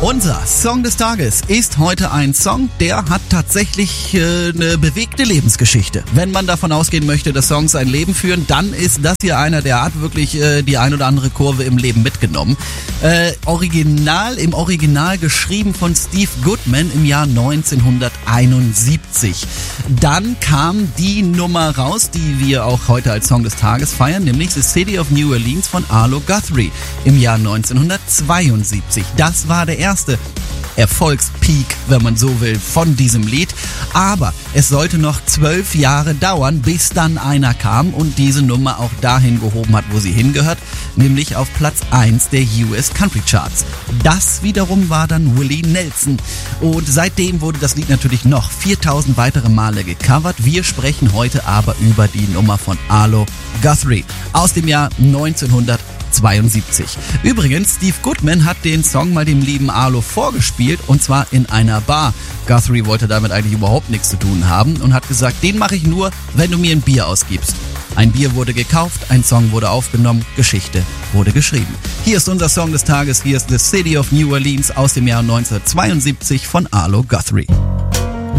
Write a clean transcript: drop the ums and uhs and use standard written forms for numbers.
Unser Song des Tages ist heute ein Song, der hat tatsächlich eine bewegte Lebensgeschichte. Wenn man davon ausgehen möchte, dass Songs ein Leben führen, dann ist das hier einer, der hat wirklich die ein oder andere Kurve im Leben mitgenommen. Im Original geschrieben von Steve Goodman im Jahr 1971. Dann kam die Nummer raus, die wir auch heute als Song des Tages feiern, nämlich The City of New Orleans von Arlo Guthrie im Jahr 1972. Das war der erste Erfolgspeak, wenn man so will, von diesem Lied. Aber es sollte noch 12 Jahre dauern, bis dann einer kam und diese Nummer auch dahin gehoben hat, wo sie hingehört, nämlich auf Platz 1 der US Country Charts. Das wiederum war dann Willie Nelson. Und seitdem wurde das Lied natürlich noch 4000 weitere Male gecovert. Wir sprechen heute aber über die Nummer von Arlo Guthrie aus dem Jahr 1972. Übrigens, Steve Goodman hat den Song mal dem lieben Arlo vorgespielt und zwar in einer Bar. Guthrie wollte damit eigentlich überhaupt nichts zu tun haben und hat gesagt, den mache ich nur, wenn du mir ein Bier ausgibst. Ein Bier wurde gekauft, ein Song wurde aufgenommen, Geschichte wurde geschrieben. Hier ist unser Song des Tages, hier ist The City of New Orleans aus dem Jahr 1972 von Arlo Guthrie.